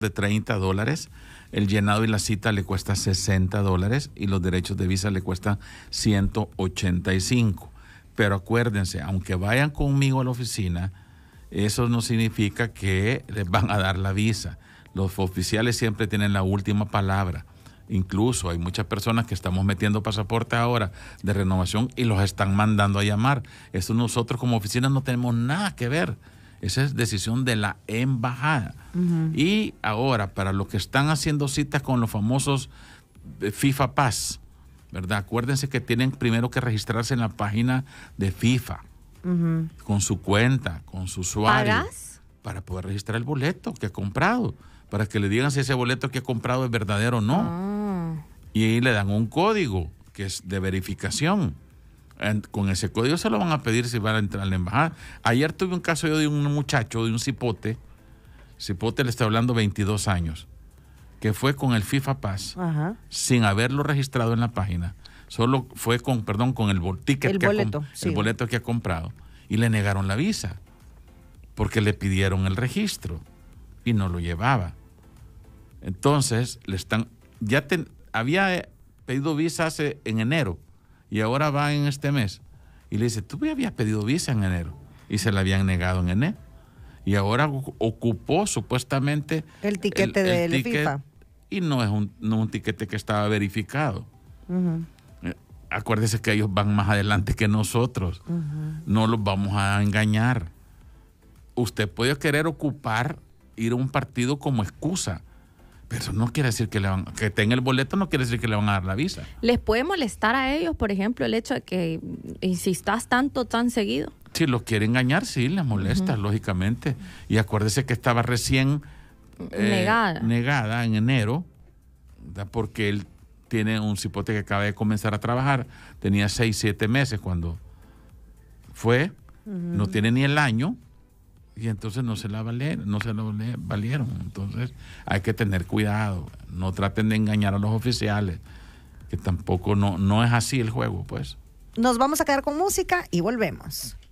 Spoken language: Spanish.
de $30, el llenado y la cita le cuesta $60 y los derechos de visa le cuestan $185. Pero acuérdense, aunque vayan conmigo a la oficina, eso no significa que les van a dar la visa. Los oficiales siempre tienen la última palabra. Incluso hay muchas personas que estamos metiendo pasaporte ahora de renovación y los están mandando a llamar. Eso nosotros como oficina no tenemos nada que ver. Esa es decisión de la embajada. Uh-huh. Y ahora, para los que están haciendo citas con los famosos FIFA Pass, ¿verdad? Acuérdense que tienen primero que registrarse en la página de FIFA, uh-huh, con su cuenta, con su usuario. ¿Pagas? Para poder registrar el boleto que ha comprado, para que le digan si ese boleto que ha comprado es verdadero o no. Y ahí le dan un código que es de verificación. Con ese código se lo van a pedir si van a entrar a la embajada. Ayer tuve un caso yo de un muchacho, de un cipote le está hablando 22 años, que fue con el FIFA Pass, ajá, sin haberlo registrado en la página. Solo fue con el ticket, el boleto que ha comprado, y le negaron la visa porque le pidieron el registro y no lo llevaba. Entonces había pedido visa en enero y ahora va en este mes y le dice, tú me habías pedido visa en enero, y se la habían negado en enero, y ahora ocupó supuestamente el tiquete de FIFA, y no es un tiquete que estaba verificado. Uh-huh. Acuérdese que ellos van más adelante que nosotros. Uh-huh. No los vamos a engañar. Usted puede querer ir a un partido como excusa, pero eso no quiere decir que tenga el boleto, no quiere decir que le van a dar la visa. ¿Les puede molestar a ellos, por ejemplo, el hecho de que insistas tan seguido? Si los quiere engañar, sí, les molesta, uh-huh, lógicamente. Y acuérdese que estaba recién negada en enero, ¿verdad? Porque él tiene un cipote que acaba de comenzar a trabajar, tenía 6-7 meses cuando fue, uh-huh, no tiene ni el año, y entonces no se lo valieron. Entonces hay que tener cuidado, no traten de engañar a los oficiales, que tampoco no es así el juego, pues. Nos vamos a quedar con música y volvemos.